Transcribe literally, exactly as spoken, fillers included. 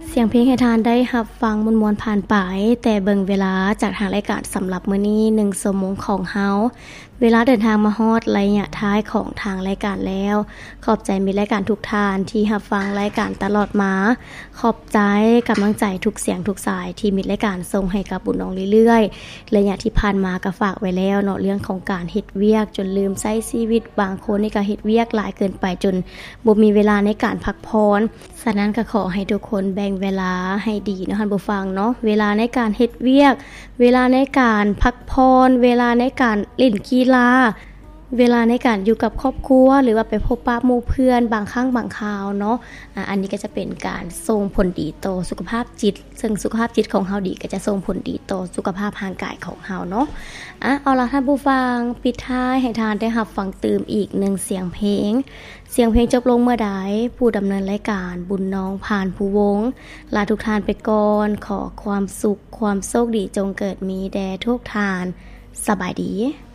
เสียงเพลงให้ทานได้รับฟังมวนๆผ่านไปแต่เบิ่งเวลาจากทางรายการสำหรับมื้อนี้หนึ่งชั่วโมงของเฮาเวลาเดินทางมาฮอดระยะท้ายของทางรายการแล้วขอบใจมิตรรายการทุกท่านที่รับฟังรายการตลอดมาขอบใจกำลังใจทุกเสียงทุกสายที่มิตรรายการส่งให้กับบุญน้องเรื่อยๆระยะที่ผ่านมาก็ฝากไว้แล้วเนาะเรื่องของการเฮ็ดเวียกจนลืมใช้ชีวิตบางคนนี่ก็เฮ็ดเวียกหลายเกินไปจนบ่มีเวลาในการพักผ่อนฉะนั้นก็ขอให้ทุกคนแบ่งเวลาให้ดีเนาะท่านผู้ฟังเนาะเวลาในการเฮ็ดเวียกเวลาในการพักผ่อนเวลาในการเล่นกีฬาเวลาในการอยู่กับครอบครัวหรือว่าไปพบปะหมู่เพื่อนบางครั้งบางคราวเนาะอ่ะอันนี้ก็จะเป็นการส่งผลดีต่อสุขภาพจิตซึ่งสุขภาพจิตของเฮาดีก็จะส่งผลดีต่อสุขภาพร่างกายของเฮาเนาะอ่ะเอาล่ะท่านผู้ฟังปิดท้ายให้ทานได้รับฟังตื่มอีกหนึ่งเสียงเพลงเสียงเพลงจบลงเมื่อใดผู้ดำเนินรายการบุญน้องผ่านผู้วงลาทุกท่านไปก่อนขอความสุขความโชคดีจงเกิดมีแด่ทุกท่านสบายดี